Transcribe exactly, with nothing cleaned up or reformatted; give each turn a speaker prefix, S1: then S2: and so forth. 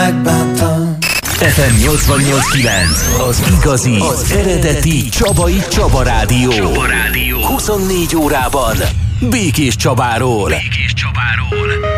S1: megbántam.
S2: ef em nyolcvannyolc kilenc, az igazi, az eredeti Csabai Csaba Rádió. Csaba Rádió. huszonnégy órában Békés Csabáról. Békés Csabáról.